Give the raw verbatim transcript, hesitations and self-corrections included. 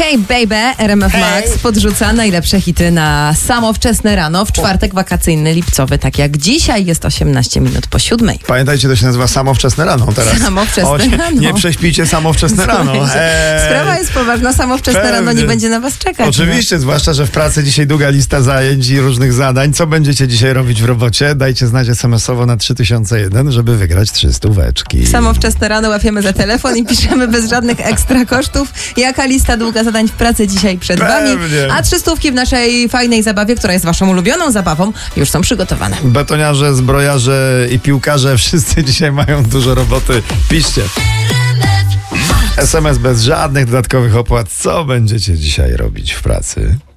Hey baby, R M F Hey. Max podrzuca najlepsze hity na samo wczesne rano w czwartek wakacyjny lipcowy, tak jak dzisiaj jest osiemnaście minut po siódmej. Pamiętajcie, to się nazywa samo wczesne rano teraz. Samo wczesne O, nie, rano. Nie prześpijcie samo wczesne rano. Eee. Sprawa jest poważna, samo wczesne Pewnie. rano nie będzie na was czekać. Oczywiście, no. Zwłaszcza, że w pracy dzisiaj długa lista zajęć i różnych zadań. Co będziecie dzisiaj robić w robocie? Dajcie znać es em esowo na trzy tysiące jeden, żeby wygrać trzy stóweczki. Samo wczesne rano łapiemy za telefon i piszemy bez żadnych ekstra kosztów, jaka lista długa zadań w pracy dzisiaj przed Pewnie. wami. A trzy stówki w naszej fajnej zabawie, która jest waszą ulubioną zabawą, już są przygotowane. Betoniarze, zbrojarze i piłkarze, wszyscy dzisiaj mają dużo roboty. Piszcie. es em es bez żadnych dodatkowych opłat. Co będziecie dzisiaj robić w pracy?